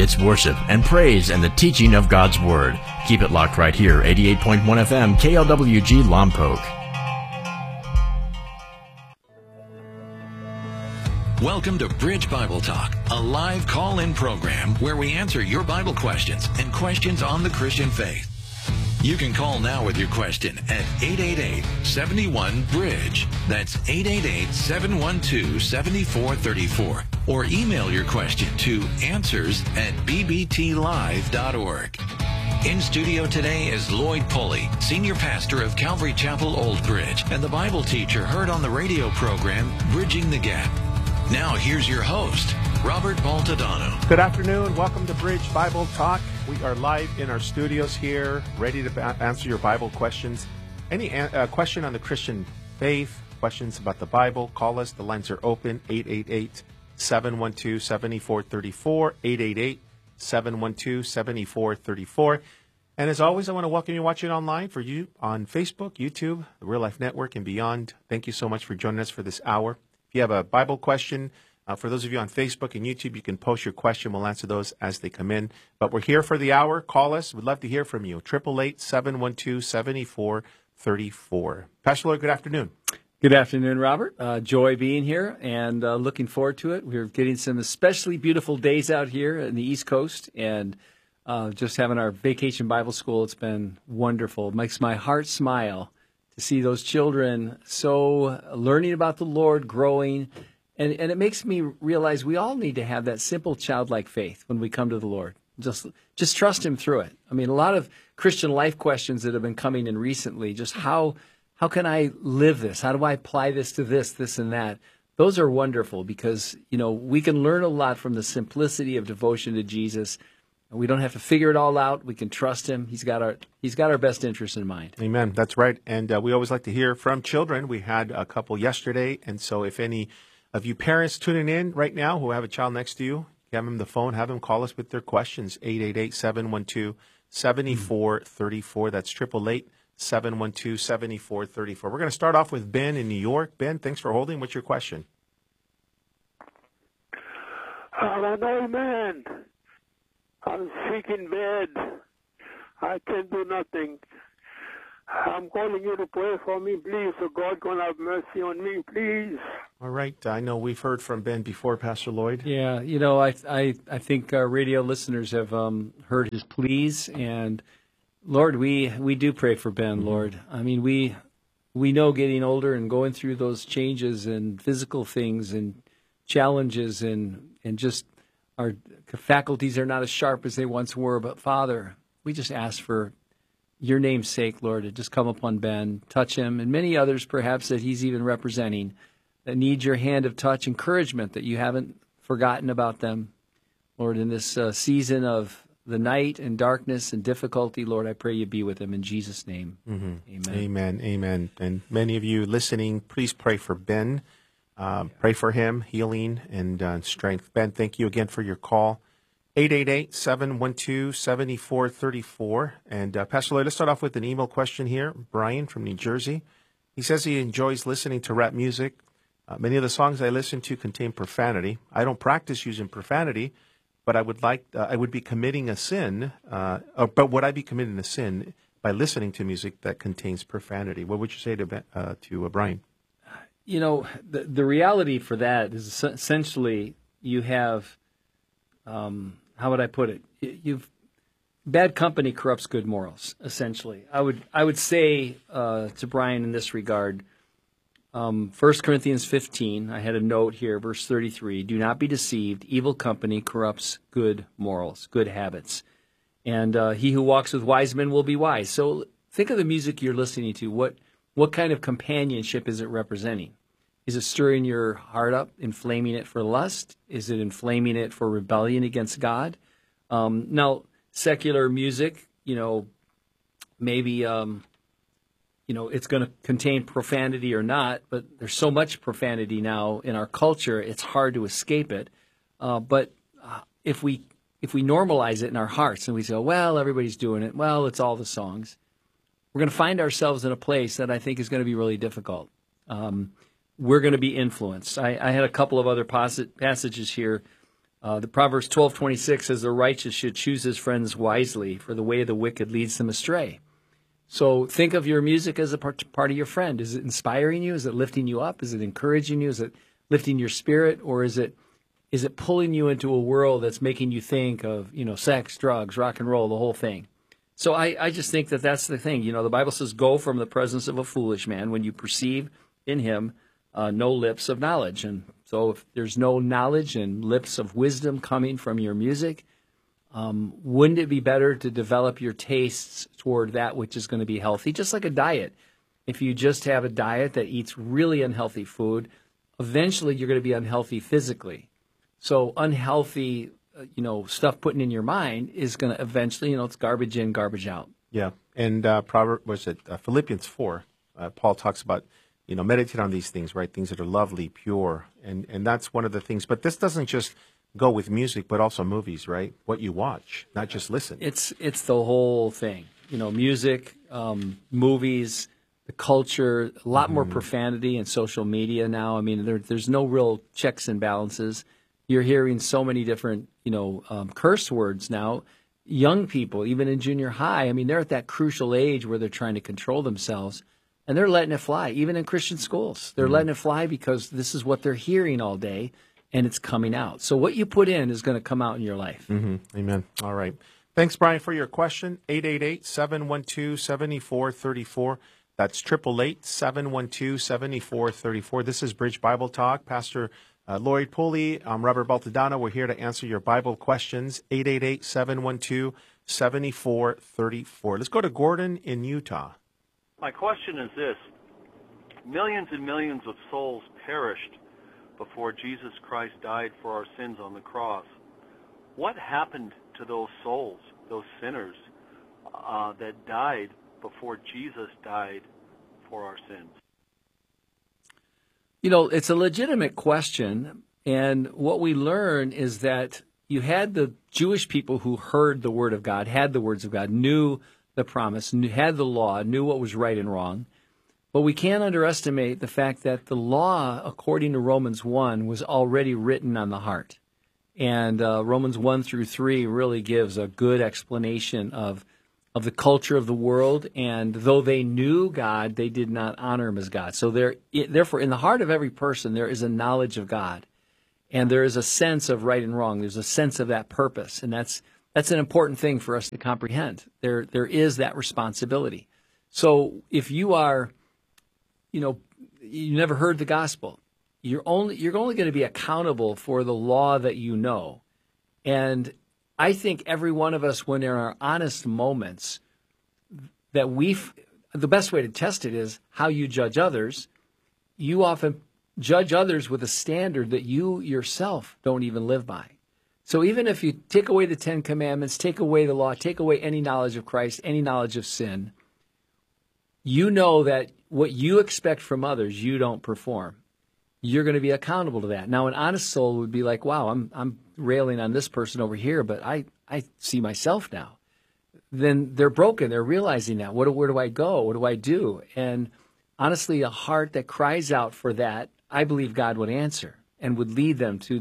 It's worship and praise and the teaching of God's Word. Keep it locked right here, 88.1 FM, KLWG Lompoc. Welcome to Bridge Bible Talk, a live call-in program where we answer your Bible questions and questions on the Christian faith. You can call now with your question at 888-71-BRIDGE. That's 888-712-7434. Or email your question to answers@bbtlive.org. In studio today is Lloyd Pulley, Senior Pastor of Calvary Chapel, Old Bridge, and the Bible teacher heard on the radio program, Bridging the Gap. Now here's your host, Robert Baltadano. Good afternoon. Welcome to Bridge Bible Talk. We are live in our studios here, ready to answer your Bible questions. Any question on the Christian faith, questions about the Bible, call us. The lines are open, 888-712-7434, 888-712-7434. And as always, I want to welcome you watching online for you on Facebook, YouTube, the Real Life Network, and beyond. Thank you so much for joining us for this hour. If you have a Bible question, for those of you on Facebook and YouTube, you can post your question. We'll answer those as they come in. But we're here for the hour. Call us. We'd love to hear from you. 888-712-7434. Pastor Lloyd, good afternoon. Good afternoon, Robert. Joy being here and looking forward to it. We're getting some especially beautiful days out here in the East Coast and just having our vacation Bible school. It's been wonderful. It makes my heart smile to see those children so learning about the Lord, growing. And it makes me realize we all need to have that simple childlike faith when we come to the Lord. Just trust Him through it. I mean, a lot of Christian life questions that have been coming in recently, just how can I live this? How do I apply this to this, and that? Those are wonderful because, you know, we can learn a lot from the simplicity of devotion to Jesus. We don't have to figure it all out. We can trust Him. He's got our best interest in mind. Amen. That's right. And we always like to hear from children. We had a couple yesterday. And so if any of you parents tuning in right now who have a child next to you, give them the phone, have them call us with their questions, 888-712-7434. That's 888-712-7434. We're going to start off with Ben in New York. Ben, thanks for holding. What's your question? Amen. I'm sick in bed. I can't do nothing. I'm calling you to pray for me, please, so God can have mercy on me, please. All right. I know we've heard from Ben before, Pastor Lloyd. Yeah, you know, I think our radio listeners have heard his pleas, and Lord, we do pray for Ben, Lord. I mean, we know getting older and going through those changes and physical things and challenges and just our faculties are not as sharp as they once were, but Father, we just ask for your name's sake, Lord, to just come upon Ben, touch him, and many others perhaps that he's even representing that need your hand of touch, encouragement that you haven't forgotten about them. Lord, in this season of the night and darkness and difficulty, Lord, I pray you be with him in Jesus' name. Mm-hmm. Amen. Amen. Amen. And many of you listening, please pray for Ben. Pray for him, healing and strength. Ben, thank you again for your call. 888-712-7434. And Pastor Lloyd, let's start off with an email question here. Brian from New Jersey. He says he enjoys listening to rap music. Many of the songs I listen to contain profanity. I don't practice using profanity, but I would be committing a sin. But would I be committing a sin by listening to music that contains profanity? What would you say to Brian? You know, the reality for that is essentially you have, how would I put it? Bad company corrupts good morals, essentially. I would say to Brian in this regard, 1 Corinthians 15, I had a note here, verse 33, do not be deceived, evil company corrupts good morals, good habits. And he who walks with wise men will be wise. So think of the music you're listening to. What kind of companionship is it representing? Is it stirring your heart up, inflaming it for lust? Is it inflaming it for rebellion against God? Now, secular music, you know, maybe, it's going to contain profanity or not, but there's so much profanity now in our culture, it's hard to escape it. But if we normalize it in our hearts and we say, well, everybody's doing it, well, it's all the songs, we're going to find ourselves in a place that I think is going to be really difficult. We're going to be influenced. I had a couple of other passages here. The Proverbs 12:26 says, "The righteous should choose his friends wisely, for the way of the wicked leads them astray." So think of your music as a part of your friend. Is it inspiring you? Is it lifting you up? Is it encouraging you? Is it lifting your spirit? Or is it pulling you into a world that's making you think of, sex, drugs, rock and roll, the whole thing? So I just think that that's the thing. The Bible says, "Go from the presence of a foolish man when you perceive in him no lips of knowledge." And so if there's no knowledge and lips of wisdom coming from your music, wouldn't it be better to develop your tastes toward that which is going to be healthy? Just like a diet. If you just have a diet that eats really unhealthy food, eventually you're going to be unhealthy physically. So unhealthy, stuff putting in your mind is going to eventually, it's garbage in, garbage out. Yeah. And Philippians 4, Paul talks about, meditate on these things, right? Things that are lovely, pure. And that's one of the things. But this doesn't just go with music, but also movies, right? What you watch, not just listen. It's the whole thing. Music, movies, the culture, a lot more profanity in social media now. I mean, there's no real checks and balances. You're hearing so many different, curse words now. Young people, even in junior high, I mean, they're at that crucial age where they're trying to control themselves, and they're letting it fly, even in Christian schools. They're letting it fly because this is what they're hearing all day, and it's coming out. So what you put in is going to come out in your life. Mm-hmm. Amen. All right. Thanks, Brian, for your question. 888-712-7434. That's 888-712-7434. This is Bridge Bible Talk. Pastor Lloyd Pulley, I'm Robert Baltadano. We're here to answer your Bible questions. 888-712-7434. Let's go to Gordon in Utah. My question is this. Millions and millions of souls perished before Jesus Christ died for our sins on the cross. What happened to those souls, those sinners that died before Jesus died for our sins? It's a legitimate question, and what we learn is that you had the Jewish people who heard the Word of God, had the words of God, knew the promise, had the law, knew what was right and wrong. But we can't underestimate the fact that the law, according to Romans 1, was already written on the heart. And Romans 1 through 3 really gives a good explanation of the culture of the world. And though they knew God, they did not honor him as God. So therefore, in the heart of every person, there is a knowledge of God. And there is a sense of right and wrong. There's a sense of that purpose. And that's an important thing for us to comprehend. There is that responsibility. So if you are, you never heard the gospel, you're only going to be accountable for the law that you know. And I think every one of us, when there are honest moments, that the best way to test it is how you judge others. You often judge others with a standard that you yourself don't even live by. So even if you take away the 10 Commandments, take away the law, take away any knowledge of Christ, any knowledge of sin, you know that what you expect from others, you don't perform. You're going to be accountable to that. Now, an honest soul would be like, wow, I'm railing on this person over here, but I see myself now. Then they're broken. They're realizing that. Where do I go? What do I do? And honestly, a heart that cries out for that, I believe God would answer and would lead them to